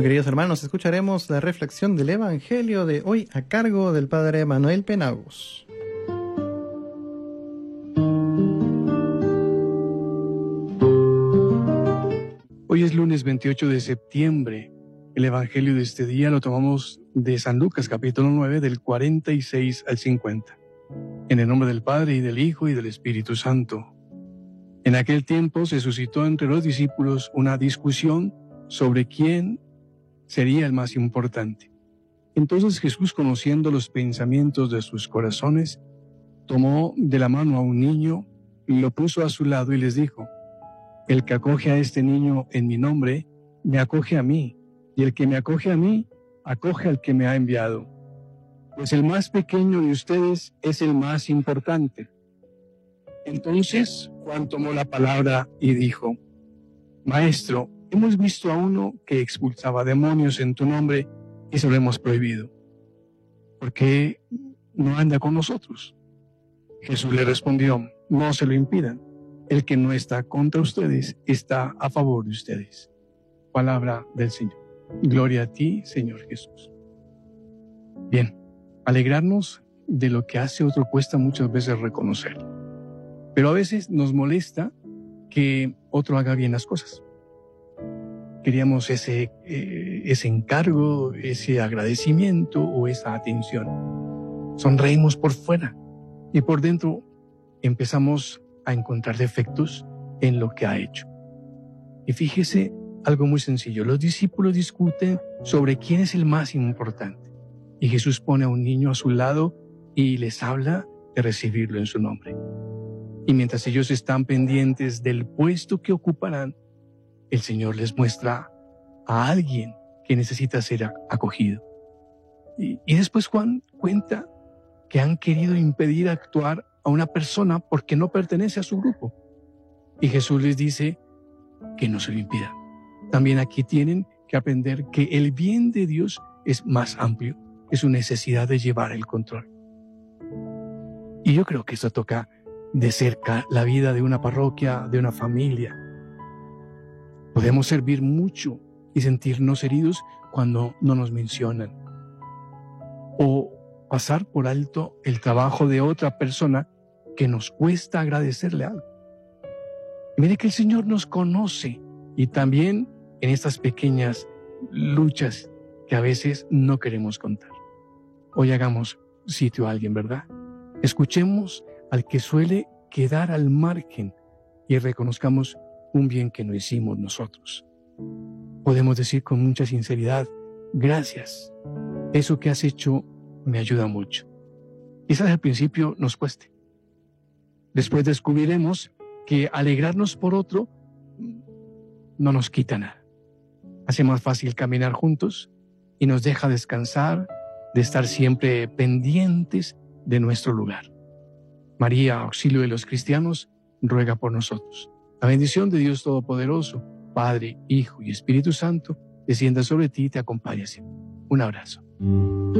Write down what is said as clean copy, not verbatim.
queridos hermanos, escucharemos la reflexión del Evangelio de hoy a cargo del Padre Manuel Penagos. Hoy es lunes 28 de septiembre. El Evangelio de este día lo tomamos de San Lucas, capítulo 9, del 46 al 50. En el nombre del Padre, y del Hijo, y del Espíritu Santo. En aquel tiempo se suscitó entre los discípulos una discusión sobre quién sería el más importante. Entonces Jesús, conociendo los pensamientos de sus corazones, tomó de la mano a un niño, lo puso a su lado y les dijo: el que acoge a este niño en mi nombre, me acoge a mí, y el que me acoge a mí, acoge al que me ha enviado. Pues el más pequeño de ustedes es el más importante. Entonces Juan tomó la palabra y dijo: Maestro, hemos visto a uno que expulsaba demonios en tu nombre y se lo hemos prohibido. ¿Por qué no anda con nosotros? Jesús le respondió: no se lo impidan. El que no está contra ustedes está a favor de ustedes. Palabra del Señor. Gloria a ti, Señor Jesús. Bien, alegrarnos de lo que hace otro cuesta muchas veces reconocer. Pero a veces nos molesta que otro haga bien las cosas. Queríamos ese encargo, ese agradecimiento o esa atención. Sonreímos por fuera y por dentro empezamos a encontrar defectos en lo que ha hecho. Y fíjese algo muy sencillo. Los discípulos discuten sobre quién es el más importante. Y Jesús pone a un niño a su lado y les habla de recibirlo en su nombre. Y mientras ellos están pendientes del puesto que ocuparán, el Señor les muestra a alguien que necesita ser acogido. Y después Juan cuenta que han querido impedir actuar a una persona porque no pertenece a su grupo. Y Jesús les dice que no se lo impida. También aquí tienen que aprender que el bien de Dios es más amplio que su necesidad de llevar el control. Y yo creo que eso toca de cerca la vida de una parroquia, de una familia. Podemos servir mucho y sentirnos heridos cuando no nos mencionan. O pasar por alto el trabajo de otra persona que nos cuesta agradecerle algo. Y mire que el Señor nos conoce y también en estas pequeñas luchas que a veces no queremos contar. Hoy hagamos sitio a alguien, ¿verdad? Escuchemos al que suele quedar al margen y reconozcamos un bien que no hicimos nosotros. Podemos decir con mucha sinceridad: gracias, eso que has hecho me ayuda mucho. Quizás al principio nos cueste. Después descubriremos que alegrarnos por otro no nos quita nada. Hace más fácil caminar juntos y nos deja descansar de estar siempre pendientes de nuestro lugar. María, auxilio de los cristianos, ruega por nosotros. La bendición de Dios Todopoderoso, Padre, Hijo y Espíritu Santo, descienda sobre ti y te acompañe siempre. Un abrazo.